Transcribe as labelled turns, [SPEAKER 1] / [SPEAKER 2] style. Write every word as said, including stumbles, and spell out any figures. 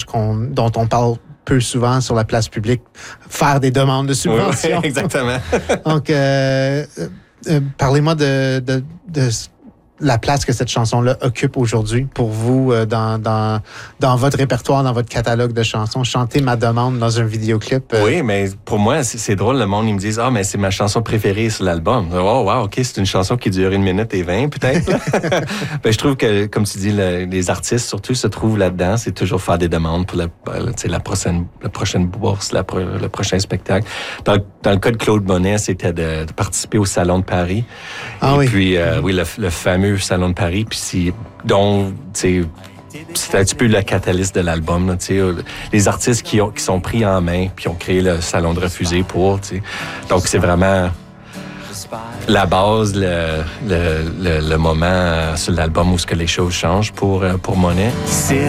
[SPEAKER 1] qu'on, dont on parle peu souvent sur la place publique, faire des demandes de subventions.
[SPEAKER 2] Oui, exactement.
[SPEAKER 1] Donc, euh, euh, parlez-moi de, de, de la place que cette chanson-là occupe aujourd'hui pour vous euh, dans, dans, dans votre répertoire, dans votre catalogue de chansons. Chanter ma demande dans un vidéoclip.
[SPEAKER 2] Euh... Oui, mais pour moi, c'est, c'est drôle. Le monde, ils me disent « Ah, mais c'est ma chanson préférée sur l'album. » Oh, wow, OK, c'est une chanson qui dure une minute et vingt, peut-être. Ben, je trouve que, comme tu dis, le, les artistes, surtout, se trouvent là-dedans. C'est toujours faire des demandes pour la, la, prochaine, la prochaine bourse, la, le prochain spectacle. Dans, dans le cas de Claude Bonnet, c'était de, de participer au Salon de Paris.
[SPEAKER 1] Ah,
[SPEAKER 2] et
[SPEAKER 1] oui.
[SPEAKER 2] puis, euh, oui, le, le fameux Salon de Paris, puis c'est, donc, tu sais, c'est un petit peu le catalyste de l'album, là, tu sais, les artistes qui, ont, qui sont pris en main, puis ont créé le Salon de Refusés pour, tu sais. Donc, c'est vraiment la base, le, le, le, le moment sur l'album où ce que les choses changent pour, pour Monet.
[SPEAKER 3] C'est